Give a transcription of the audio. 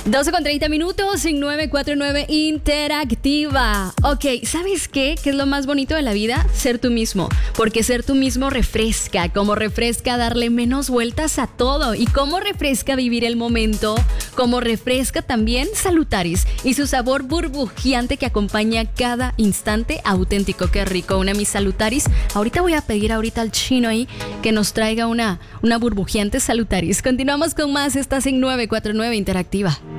12:30 en 949 Interactiva. Ok, ¿sabes qué? ¿Qué es lo más bonito de la vida? Ser tú mismo. Porque ser tú mismo refresca. Como refresca darle menos vueltas a todo. Y como refresca vivir el momento. Como refresca también Salutaris. Y su sabor burbujeante que acompaña cada instante auténtico. Qué rico. Una mis Salutaris. Ahorita voy a pedir al chino ahí que nos traiga una burbujeante Salutaris. Continuamos con más. Estás en 949 Interactiva.